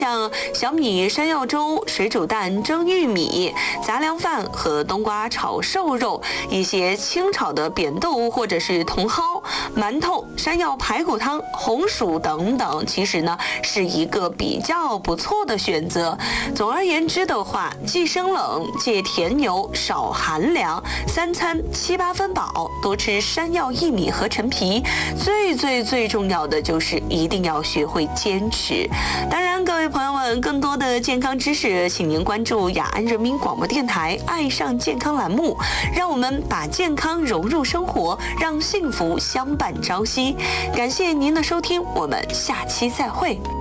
像小米山药粥、水煮蛋蒸玉米、杂粮饭和冬瓜炒瘦肉，一些清炒的扁豆或者是茼蒿、馒头、山药排骨汤、红薯等等，其实呢是一个比较不错的选择。总而言之的话，忌生冷、戒甜油、少寒凉，3餐7、8分饱，多吃山药、薏米和陈皮。最重要的就是一定要学会坚持。当然，各位朋友们，更多的健康知识，请您关注雅安人民广播电台“爱上健康”栏目，让我们把健康融入生活，让幸福相伴朝夕。感谢您的收听，我们下期再会。